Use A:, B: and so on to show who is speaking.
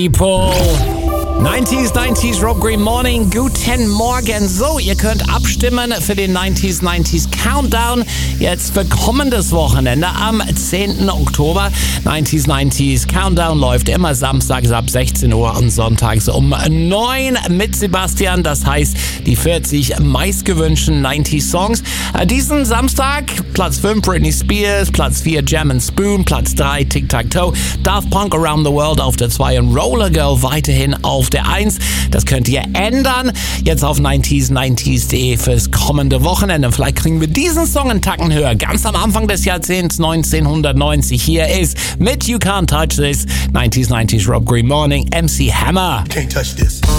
A: People. 90s Rob Green Morning, guten Morgen. So, ihr könnt abstimmen für den 90s Countdown jetzt für kommendes Wochenende am 10. Oktober. 90s Countdown läuft immer samstags ab 16 Uhr und sonntags um 9 mit Sebastian. Das heißt, die 40 meistgewünschten 90s Songs. Diesen Samstag Platz 5 Britney Spears, Platz 4 Jam & Spoon, Platz 3 Tic-Tac-Toe, Daft Punk Around the World auf der 2 und Roller Girl weiterhin auf der 1. Das könnt ihr ändern. Jetzt auf 90s.de fürs kommende Wochenende. Vielleicht kriegen wir diesen Song einen Tacken höher. Ganz am Anfang des Jahrzehnts 1990. Hier ist mit You Can't Touch This 90s Rob Green Morning, MC Hammer.
B: Can't touch this.